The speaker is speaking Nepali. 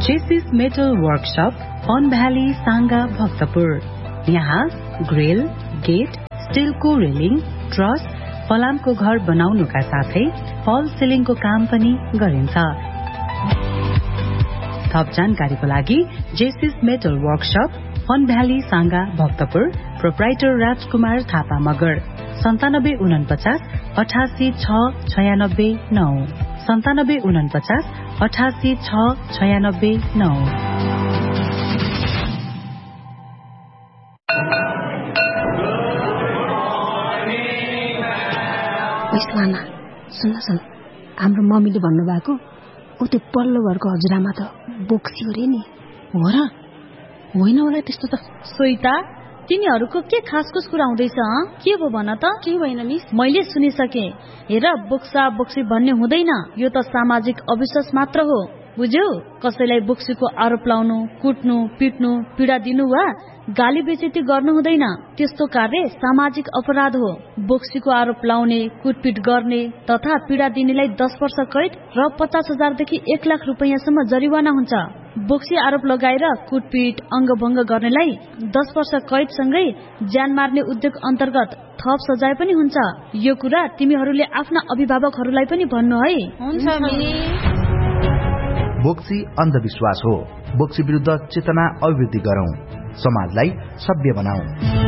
जेसिस metal workshop on valley Sanga Bhaktapur. यहाँ ग्रिल, गेट, स्टिलको रेलिङ, ट्रस, फलामको घर बनाउनुका साथै फल सिलिङको काम पनि गरिन्छ। थप जानकारीको लागि जेसिस metal workshop on valley Sanga Bhaktapur, proprietor राजकुमार थापा मगर, 9749 88 6 96 9, 9749 88 6 96 9। नाना सुन हाम्रो मम्मीले भन्नुभएको ऊ त्यो पल्लो घरको हजुरआमा त बोक्सी हो रे नि। हो र? होइन होला त्यस्तो त। सोइता तिमीहरूको के खासखुस कुरा हुँदैछ? के भो भन त? के भएन मिस? मैले सुनिसके। हेर बोक्सा बोक्सी भन्ने हुँदैन, यो त सामाजिक अविश्वास मात्र हो, बुझ्यौ? कसैलाई बोक्सीको आरोप लाउनु, कुट्नु, पिट्नु, पीडा दिनु वा गाली बेइज्जती गर्नु हुँदैन। त्यस्तो कार्य सामाजिक अपराध हो। बोक्सीको आरोप लाउने, कुटपिट गर्ने तथा पीडा दिनेलाई 10 वर्ष कैद र 50,000 देखि 1 लाख रुपैयाँसम्म जरिवाना हुन्छ। बोक्सी आरोप लगाएर कुटपिट, अङ्गभङ्ग गर्नेलाई 10 वर्ष कैदसँगै ज्यान मार्ने उद्योग अन्तर्गत थप सजाय पनि हुन्छ। यो कुरा तिमीहरूले आफ्ना अभिभावकहरूलाई पनि भन्नु है। हुन्छ मिस। बोक्सी अन्धविश्वास हो। बोक्सी विरुद्ध चेतना अभिवृद्धि गरौं, समाजलाई सभ्य बनाऊ।